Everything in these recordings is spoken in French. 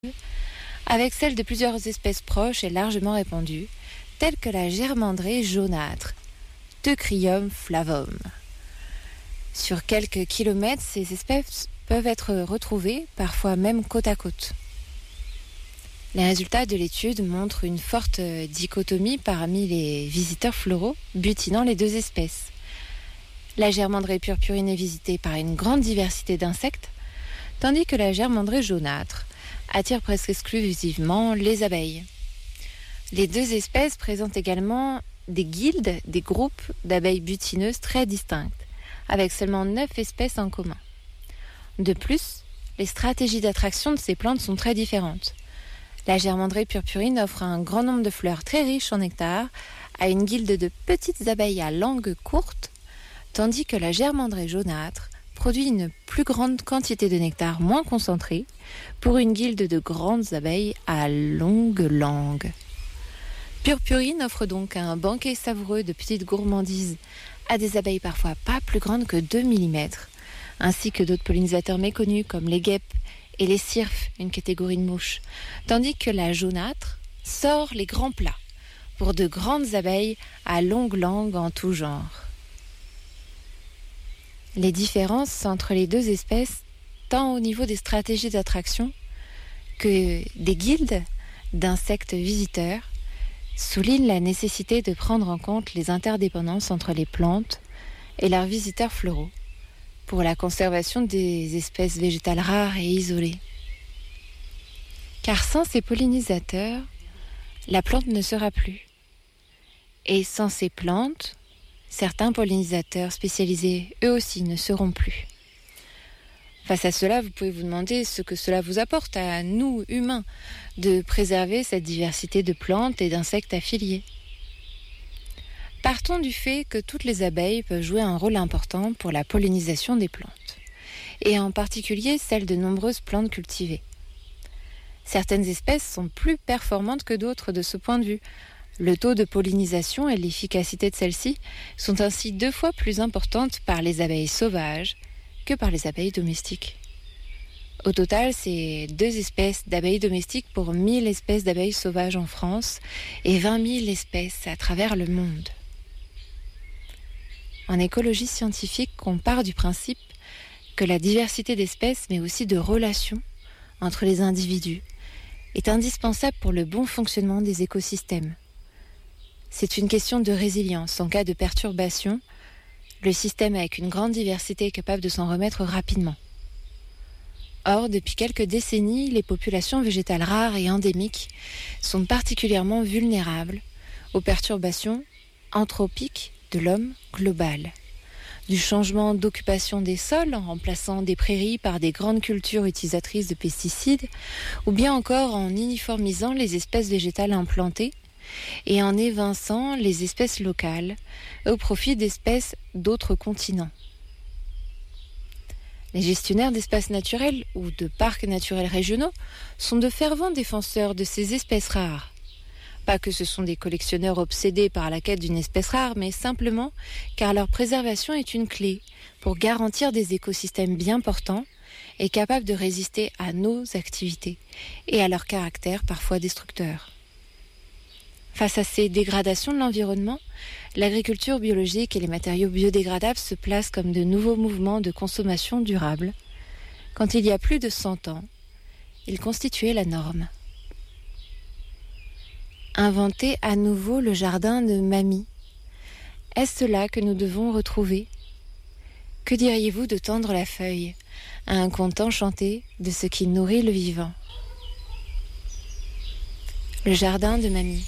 avec celle de plusieurs espèces proches et largement répandues, telles que la germandrée jaunâtre, Teucrium flavum. Sur quelques kilomètres, ces espèces peuvent être retrouvées, parfois même côte à côte. Les résultats de l'étude montrent une forte dichotomie parmi les visiteurs floraux butinant les deux espèces. La germandrée purpurine est visitée par une grande diversité d'insectes, tandis que la germandrée jaunâtre attire presque exclusivement les abeilles. Les deux espèces présentent également des guildes, des groupes d'abeilles butineuses très distinctes, avec seulement 9 espèces en commun. De plus, les stratégies d'attraction de ces plantes sont très différentes. La germandrée purpurine offre un grand nombre de fleurs très riches en nectar à une guilde de petites abeilles à langue courte, tandis que la germandrée jaunâtre produit une plus grande quantité de nectar moins concentré pour une guilde de grandes abeilles à longue langue. Purpurine offre donc un banquet savoureux de petites gourmandises à des abeilles parfois pas plus grandes que 2 mm, ainsi que d'autres pollinisateurs méconnus comme les guêpes et les cirfes, une catégorie de mouches, tandis que la jaunâtre sort les grands plats pour de grandes abeilles à longue langue en tout genre. Les différences entre les deux espèces, tant au niveau des stratégies d'attraction que des guildes d'insectes visiteurs, soulignent la nécessité de prendre en compte les interdépendances entre les plantes et leurs visiteurs floraux pour la conservation des espèces végétales rares et isolées. Car sans ces pollinisateurs, la plante ne sera plus. Et sans ces plantes, certains pollinisateurs spécialisés, eux aussi, ne seront plus. Face à cela, vous pouvez vous demander ce que cela vous apporte à nous, humains, de préserver cette diversité de plantes et d'insectes affiliés. Partons du fait que toutes les abeilles peuvent jouer un rôle important pour la pollinisation des plantes, et en particulier celles de nombreuses plantes cultivées. Certaines espèces sont plus performantes que d'autres de ce point de vue. Le taux de pollinisation et l'efficacité de celle-ci sont ainsi 2 fois plus importantes par les abeilles sauvages que par les abeilles domestiques. Au total, c'est 2 espèces d'abeilles domestiques pour 1000 espèces d'abeilles sauvages en France et 20 000 espèces à travers le monde. En écologie scientifique, on part du principe que la diversité d'espèces, mais aussi de relations entre les individus, est indispensable pour le bon fonctionnement des écosystèmes. C'est une question de résilience. En cas de perturbation, le système avec une grande diversité est capable de s'en remettre rapidement. Or, depuis quelques décennies, les populations végétales rares et endémiques sont particulièrement vulnérables aux perturbations anthropiques de l'homme global. Du changement d'occupation des sols en remplaçant des prairies par des grandes cultures utilisatrices de pesticides, ou bien encore en uniformisant les espèces végétales implantées et en évinçant les espèces locales au profit d'espèces d'autres continents. Les gestionnaires d'espaces naturels ou de parcs naturels régionaux sont de fervents défenseurs de ces espèces rares. Pas que ce sont des collectionneurs obsédés par la quête d'une espèce rare, mais simplement car leur préservation est une clé pour garantir des écosystèmes bien portants et capables de résister à nos activités et à leur caractère parfois destructeur. Face à ces dégradations de l'environnement, l'agriculture biologique et les matériaux biodégradables se placent comme de nouveaux mouvements de consommation durable. Quand il y a plus de 100 ans, ils constituaient la norme. Inventer à nouveau le jardin de Mamie. Est-ce cela que nous devons retrouver ? Que diriez-vous de tendre la feuille à un conte enchanté de ce qui nourrit le vivant ? Le jardin de Mamie.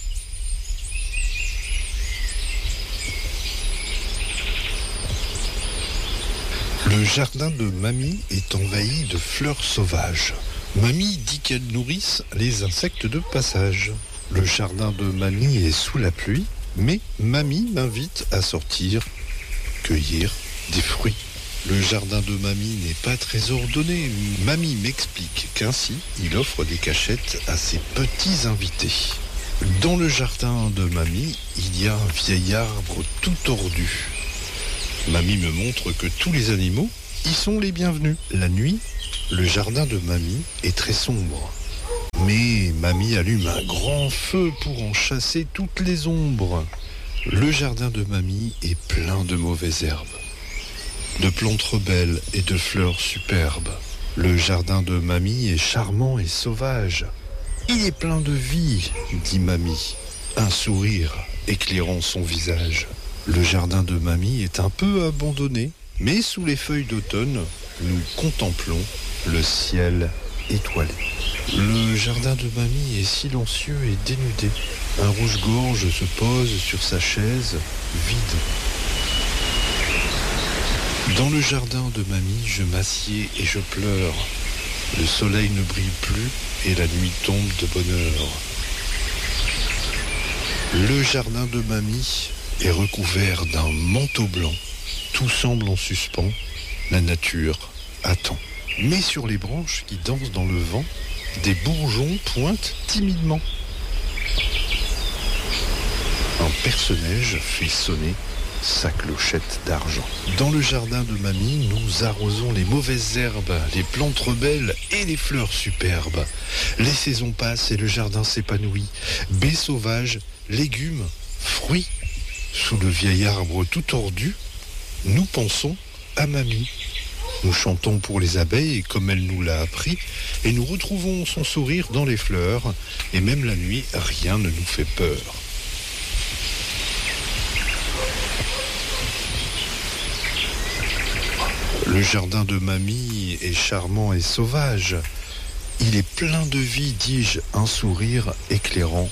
Le jardin de Mamie est envahi de fleurs sauvages. Mamie dit qu'elles nourrissent les insectes de passage. Le jardin de Mamie est sous la pluie, mais Mamie m'invite à sortir, cueillir des fruits. Le jardin de Mamie n'est pas très ordonné. Mamie m'explique qu'ainsi, il offre des cachettes à ses petits invités. Dans le jardin de Mamie, il y a un vieil arbre tout tordu. Mamie me montre que tous les animaux y sont les bienvenus. La nuit, le jardin de Mamie est très sombre. Mais mamie allume un grand feu pour en chasser toutes les ombres. Le jardin de mamie est plein de mauvaises herbes, de plantes rebelles et de fleurs superbes. Le jardin de mamie est charmant et sauvage. Il est plein de vie, dit mamie, un sourire éclairant son visage. Le jardin de mamie est un peu abandonné, mais sous les feuilles d'automne, nous contemplons le ciel étoilé. Le jardin de mamie est silencieux et dénudé. Un rouge-gorge se pose sur sa chaise vide. Dans le jardin de mamie, je m'assieds et je pleure. Le soleil ne brille plus et la nuit tombe de bonne heure. Le jardin de mamie est recouvert d'un manteau blanc. Tout semble en suspens. La nature attend. Mais sur les branches qui dansent dans le vent, des bourgeons pointent timidement. Un perce-neige fait sonner sa clochette d'argent. Dans le jardin de mamie, nous arrosons les mauvaises herbes, les plantes rebelles et les fleurs superbes. Les saisons passent et le jardin s'épanouit. Baies sauvages, légumes, fruits. Sous le vieil arbre tout tordu, nous pensons à mamie. Nous chantons pour les abeilles comme elle nous l'a appris et nous retrouvons son sourire dans les fleurs et même la nuit, rien ne nous fait peur. Le jardin de mamie est charmant et sauvage. Il est plein de vie, dis-je, un sourire éclairant